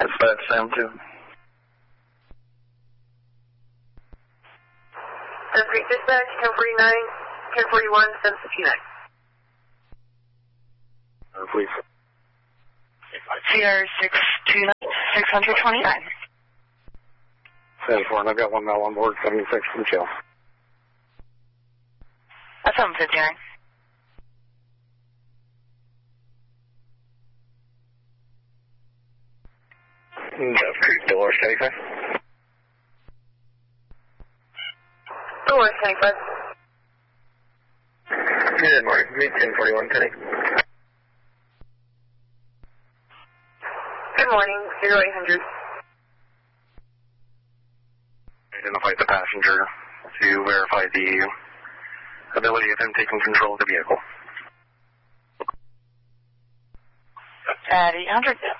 Dispatch, Sam 2. Dispatch, 1049, 1041, 759. Please. CR 629. 74, and I've got one male on board, 76 from jail. That's 759. Dove Creek, Dolores 75. Dolores 75. Good morning. Meet 1041, Penny. Good morning, 0800. Identify the passenger to verify the ability of him taking control of the vehicle. At 800.